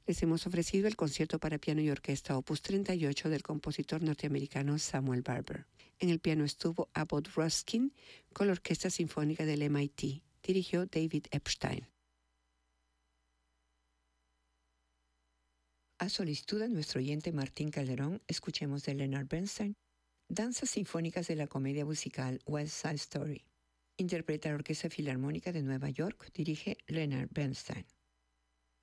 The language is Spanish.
Les hemos ofrecido el concierto para piano y orquesta opus 38 del compositor norteamericano Samuel Barber. En el piano estuvo Abbott Ruskin con la Orquesta Sinfónica del MIT. Dirigió David Epstein. A solicitud de nuestro oyente Martín Calderón, escuchemos de Leonard Bernstein Danzas Sinfónicas de la comedia musical West Side Story. Interpreta la Orquesta Filarmónica de Nueva York, dirige Leonard Bernstein.